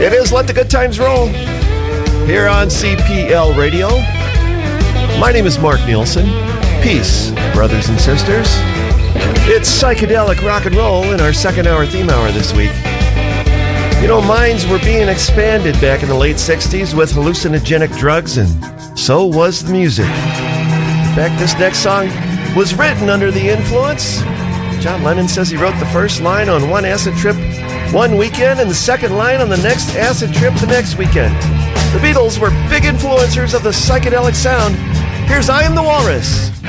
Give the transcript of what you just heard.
It is Let the Good Times Roll here on CPL Radio. My name is Mark Nielsen. Peace, brothers and sisters. It's psychedelic rock and roll in our second hour theme hour this week. You know, minds were being expanded back in the late 60s with hallucinogenic drugs, and so was the music. In fact, this next song was written under the influence. John Lennon says he wrote the first line on one acid trip one weekend and the second line on the next acid trip the next weekend. The Beatles were big influencers of the psychedelic sound. Here's I Am the Walrus.